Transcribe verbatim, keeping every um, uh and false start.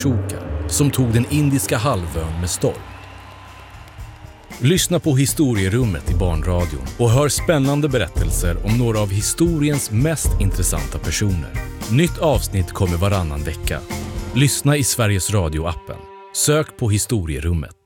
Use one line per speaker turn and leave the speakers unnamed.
Ashoka som tog den indiska halvön med storm. Lyssna på Historierummet i Barnradion och hör spännande berättelser om några av historiens mest intressanta personer. Nytt avsnitt kommer varannan vecka. Lyssna i Sveriges Radio-appen. Sök på Historierummet.